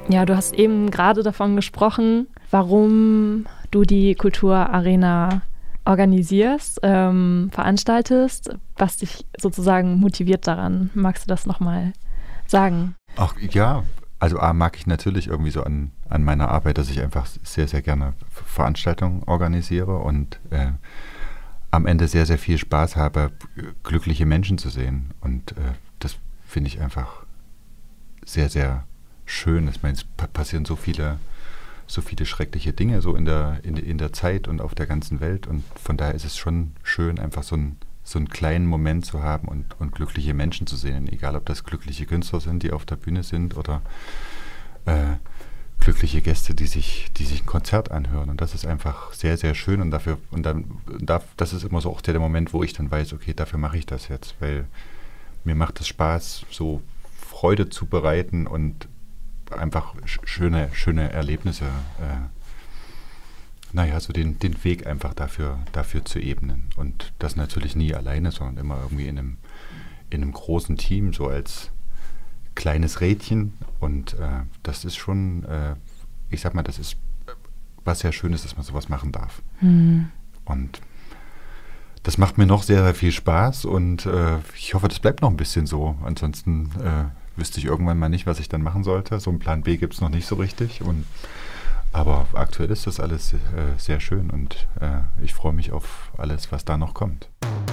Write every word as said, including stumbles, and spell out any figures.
Ja, du hast eben gerade davon gesprochen, warum du die Kulturarena organisierst, ähm, veranstaltest, was dich sozusagen motiviert daran. Magst du das nochmal sagen? Ach ja, also A, mag ich natürlich irgendwie so an, an meiner Arbeit, dass ich einfach sehr, sehr gerne Veranstaltungen organisiere und äh, am Ende sehr, sehr viel Spaß habe, glückliche Menschen zu sehen. Und äh, das finde ich einfach sehr, sehr schön. Ich meine, es pa- passieren so viele, so viele schreckliche Dinge so in der, in, in der Zeit und auf der ganzen Welt. Und von daher ist es schon schön, einfach so, ein, so einen kleinen Moment zu haben und, und glückliche Menschen zu sehen. Egal, ob das glückliche Künstler sind, die auf der Bühne sind oder äh, glückliche Gäste, die sich, die sich ein Konzert anhören. Und das ist einfach sehr, sehr schön. Und dafür, und dann, da, das ist immer so auch der, der Moment, wo ich dann weiß, okay, dafür mache ich das jetzt, weil mir macht es Spaß, so Freude zu bereiten und einfach sch- schöne, schöne Erlebnisse, äh, naja, so den, den Weg einfach dafür, dafür zu ebnen. Und das natürlich nie alleine, sondern immer irgendwie in einem, in einem großen Team, so als kleines Rädchen. Und äh, das ist schon, äh, ich sag mal, das ist was sehr Schönes, dass man sowas machen darf. Hm. Und das macht mir noch sehr, sehr viel Spaß und äh, ich hoffe, das bleibt noch ein bisschen so. Ansonsten äh, wüsste ich irgendwann mal nicht, was ich dann machen sollte. So einen Plan B gibt es noch nicht so richtig. Und, aber aktuell ist das alles äh, sehr schön und äh, ich freue mich auf alles, was da noch kommt.